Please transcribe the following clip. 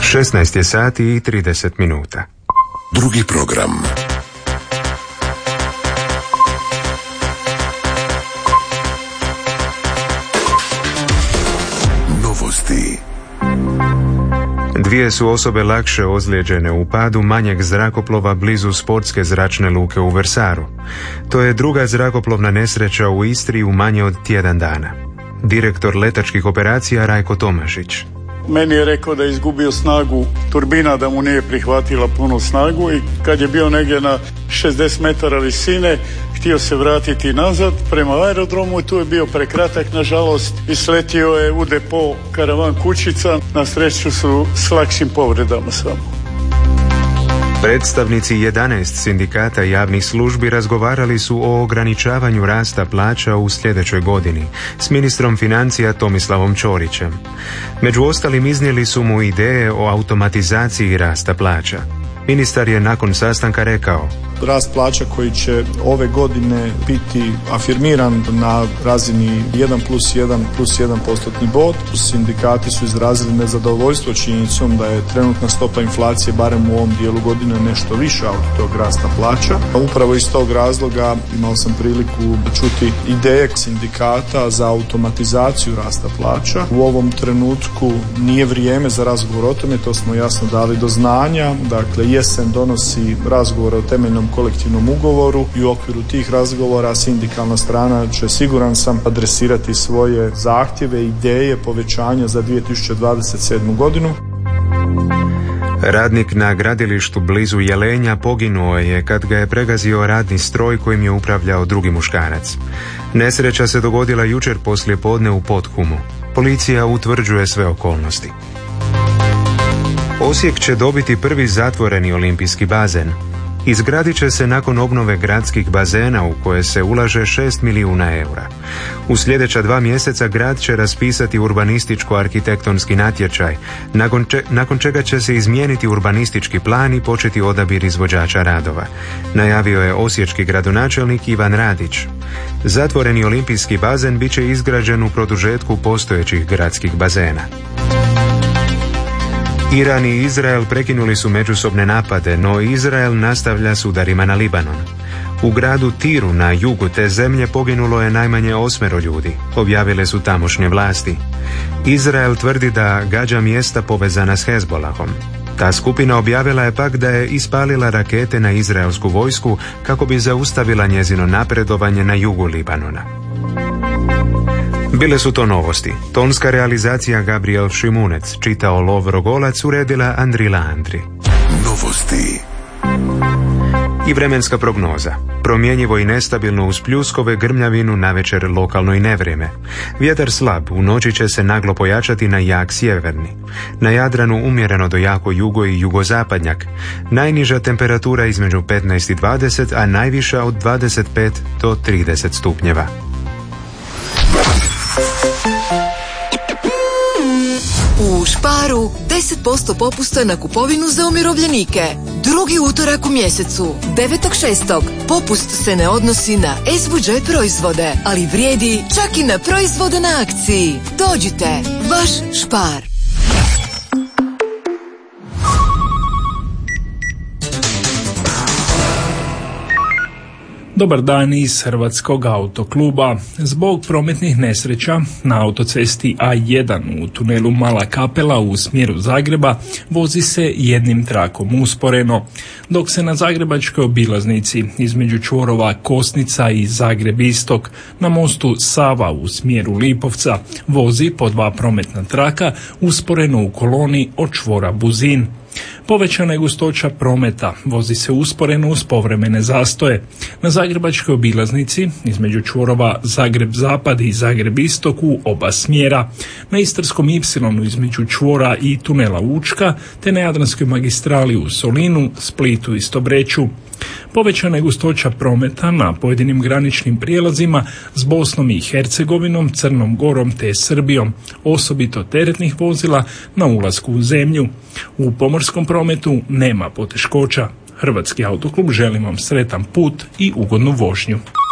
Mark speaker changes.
Speaker 1: 16 je sati i 30 minuta.
Speaker 2: Drugi program. Novosti.
Speaker 1: Dvije su osobe lakše ozlijeđene u padu manjeg zrakoplova blizu sportske zračne luke u Vrsaru. To je druga zrakoplovna nesreća u Istri u manje od tjedan dana. Direktor letačkih operacija Rajko Tomašić.
Speaker 3: Meni je rekao da je izgubio snagu turbina, da mu nije prihvatila puno snagu i kad je bio negdje na 60 metara visine, htio se vratiti nazad prema aerodromu i tu je bio prekratak, nažalost, i sletio je u depo karavan kućica, na sreću su s lakšim povredama samo.
Speaker 1: Predstavnici 11 sindikata javnih službi razgovarali su o ograničavanju rasta plaća u sljedećoj godini s ministrom financija Tomislavom Ćorićem. Među ostalim iznijeli su mu ideje o automatizaciji rasta plaća. Ministar je nakon sastanka rekao:
Speaker 4: rast plaća koji će ove godine biti afirmiran na razini 1+1 postotni bod. Sindikati su izrazili nezadovoljstvo činjenicom da je trenutna stopa inflacije barem u ovom dijelu godine nešto više od tog rasta plaća. Upravo iz tog razloga imao sam priliku čuti ideje sindikata za automatizaciju rasta plaća. U ovom trenutku nije vrijeme za razgovor o tome, to smo jasno dali do znanja. Dakle, jesen donosi razgovor o temeljnom kolektivnom ugovoru i u okviru tih razgovora sindikalna strana će, siguran sam, adresirati svoje zahtjeve i ideje povećanja za 2027. godinu.
Speaker 1: Radnik na gradilištu blizu Jelenja poginuo je kad ga je pregazio radni stroj kojim je upravljao drugi muškarac. Nesreća se dogodila jučer poslijepodne u Pothumu. Policija utvrđuje sve okolnosti. Osijek će dobiti prvi zatvoreni olimpijski bazen. Izgradit će se nakon obnove gradskih bazena u koje se ulaže 6 milijuna eura. U sljedeća 2 mjeseca grad će raspisati urbanističko-arhitektonski natječaj, nakon čega će se izmijeniti urbanistički plan i početi odabir izvođača radova. Najavio je osječki gradonačelnik Ivan Radić. Zatvoreni olimpijski bazen bit će izgrađen u produžetku postojećih gradskih bazena. Iran i Izrael prekinuli su međusobne napade, no Izrael nastavlja s udarima na Libanon. U gradu Tiru na jugu te zemlje poginulo je najmanje 8 ljudi, objavile su tamošnje vlasti. Izrael tvrdi da gađa mjesta povezana s Hezbolahom. Ta skupina objavila je pak da je ispalila rakete na izraelsku vojsku kako bi zaustavila njezino napredovanje na jugu Libanona. Bile su to novosti. Tonska realizacija Gabriel Šimunec, čitao Lovro Golac, uredila Andrila Andri.
Speaker 2: Novosti.
Speaker 1: I vremenska prognoza. Promjenjivo i nestabilno uz pljuskove, grmljavinu, navečer lokalno i nevrijeme. Vjetar slab, u noći će se naglo pojačati na jak sjeverni. Na Jadranu umjereno do jako jugo i jugozapadnjak. Najniža temperatura između 15 i 20, a najviša od 25 do 30 stupnjeva.
Speaker 5: U Sparu 10% popusta na kupovinu za umirovljenike. Drugi utorak u mjesecu, 9.6. Popust se ne odnosi na SVJ proizvode, ali vrijedi čak i na proizvode na akciji. Dođite, vaš Spar.
Speaker 6: Dobar dan iz Hrvatskog autokluba. Zbog prometnih nesreća na autocesti A1 u tunelu Mala Kapela u smjeru Zagreba vozi se jednim trakom usporeno, dok se na zagrebačkoj obilaznici između čvorova Kosnica i Zagreb Istok na mostu Sava u smjeru Lipovca vozi po 2 prometna traka usporeno u koloni od čvora Buzin. Povećana je gustoća prometa, vozi se usporeno uz povremene zastoje. Na zagrebačkoj obilaznici između čvorova Zagreb Zapad i Zagreb Istok u oba smjera, na Istarskom Y između čvora i tunela Učka, te na Jadranskoj magistrali u Solinu, Splitu i Stobreću. Povećana je gustoća prometa na pojedinim graničnim prijelazima s Bosnom i Hercegovinom, Crnom Gorom te Srbijom, osobito teretnih vozila na ulasku u zemlju. U pomorskom prometu nema poteškoća. Hrvatski autoklub želi vam sretan put i ugodnu vožnju.